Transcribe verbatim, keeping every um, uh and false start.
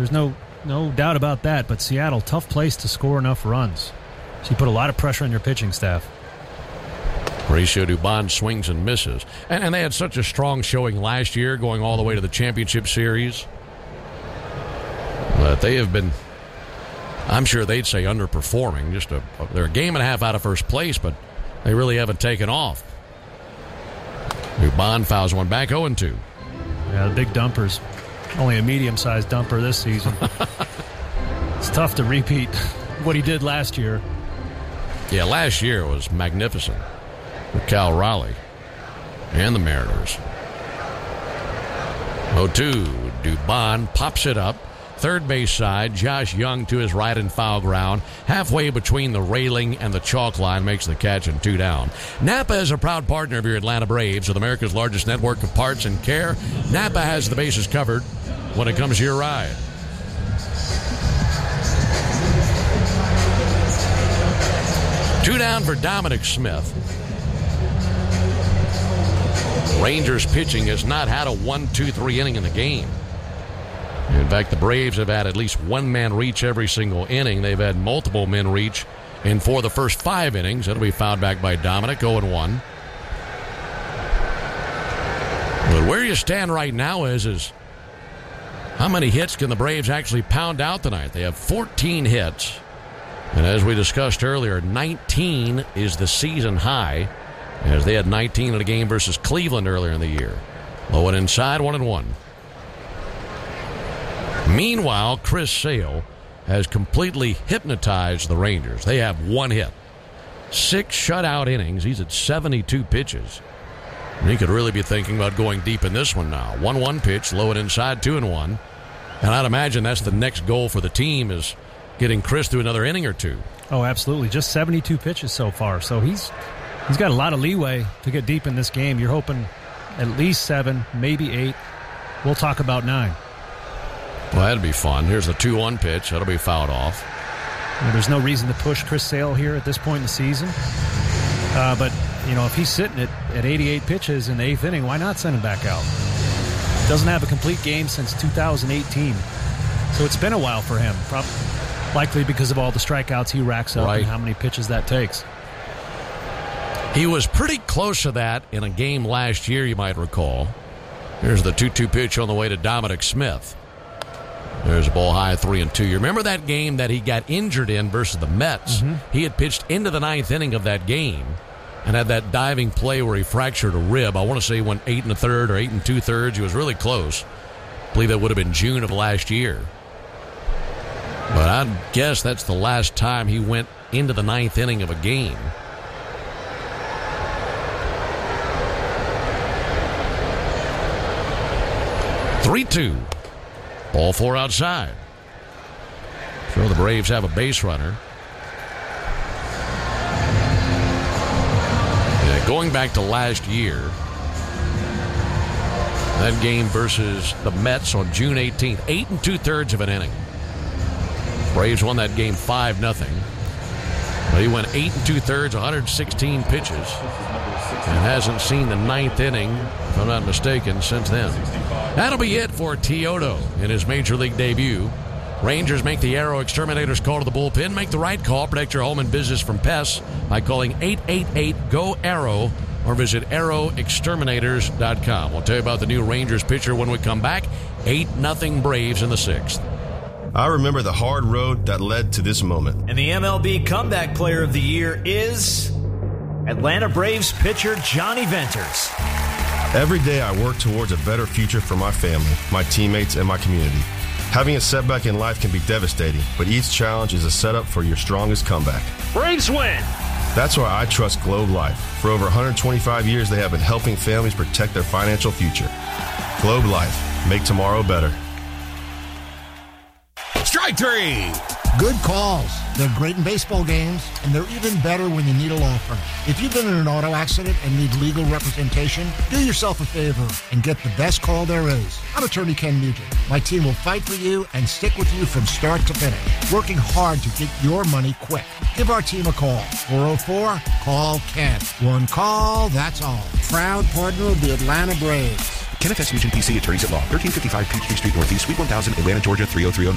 There's no no doubt about that. But Seattle, tough place to score enough runs. So you put a lot of pressure on your pitching staff. Mauricio Dubon swings and misses. And, and they had such a strong showing last year, going all the way to the championship series. But they have been, I'm sure they'd say, underperforming. Just a, they're a game and a half out of first place, but they really haven't taken off. Dubon fouls one back, oh and two. Yeah, the big dumpers. Only a medium-sized dumper this season. It's tough to repeat what he did last year. Yeah, last year was magnificent for Cal Raleigh and the Mariners. oh two, Dubon pops it up. Third base side, Josh Young to his right in foul ground. Halfway between the railing and the chalk line makes the catch and two down. Napa is a proud partner of your Atlanta Braves with America's largest network of parts and care. Napa has the bases covered when it comes to your ride. Two down for Dominic Smith. Rangers pitching has not had a one two three inning in the game. In fact, the Braves have had at least one man reach every single inning. They've had multiple men reach in four of the first five innings. That'll be fouled back by Dominic, oh and one. But where you stand right now is, is how many hits can the Braves actually pound out tonight? They have fourteen hits. And as we discussed earlier, nineteen is the season high, as they had nineteen in a game versus Cleveland earlier in the year. Low and inside, one and one. Meanwhile, Chris Sale has completely hypnotized the Rangers. They have one hit. Six shutout innings. He's at seventy-two pitches. And he could really be thinking about going deep in this one now. one one pitch, low and inside, two and one. And I'd imagine that's the next goal for the team, is getting Chris through another inning or two. Oh, absolutely. Just seventy-two pitches so far. So he's he's got a lot of leeway to get deep in this game. You're hoping at least seven, maybe eight. We'll talk about nine. Well, that'd be fun. Here's the two one pitch. That'll be fouled off. Well, there's no reason to push Chris Sale here at this point in the season. Uh, but, you know, if he's sitting at, at eighty-eight pitches in the eighth inning, why not send him back out? Doesn't have a complete game since two thousand eighteen. So it's been a while for him. Probably, likely because of all the strikeouts he racks up right. and how many pitches that takes. He was pretty close to that in a game last year, you might recall. Here's the two two pitch on the way to Dominic Smith. There's a ball high, three and two. You remember that game that he got injured in versus the Mets? Mm-hmm. He had pitched into the ninth inning of that game and had that diving play where he fractured a rib. I want to say he went eight and a third or eight and two thirds. He was really close. I believe that would have been June of last year. But I guess that's the last time he went into the ninth inning of a game. three two. All four outside. So the Braves have a base runner. Yeah, going back to last year, that game versus the Mets on June eighteenth, eight and two-thirds of an inning. Braves won that game five nothing. But he went eight and two-thirds, one hundred sixteen pitches, and hasn't seen the ninth inning, if I'm not mistaken, since then. That'll be it for Teodo in his Major League debut. Rangers make the Arrow Exterminators call to the bullpen. Make the right call. Protect your home and business from pests by calling eight eight eight, G O, ARROW or visit arrow exterminators dot com. We'll tell you about the new Rangers pitcher when we come back. eight nothing Braves in the sixth. I remember the hard road that led to this moment. And the M L B Comeback Player of the Year is Atlanta Braves pitcher Johnny Venters. Every day I work towards a better future for my family, my teammates, and my community. Having a setback in life can be devastating, but each challenge is a setup for your strongest comeback. Braves win! That's why I trust Globe Life. For over one hundred twenty-five years, they have been helping families protect their financial future. Globe Life. Make tomorrow better. Strike three! Good calls. They're great in baseball games, and they're even better when you need a law firm. If you've been in an auto accident and need legal representation, do yourself a favor and get the best call there is. I'm attorney Ken Nugent. My team will fight for you and stick with you from start to finish, working hard to get your money quick. Give our team a call. four oh four, call Ken. One call, that's all. Proud partner of the Atlanta Braves. Kenneth S. Nugent, P C, Attorneys at Law, thirteen fifty-five Peachtree Street Northeast, Suite one thousand, Atlanta, Georgia, three oh three oh nine.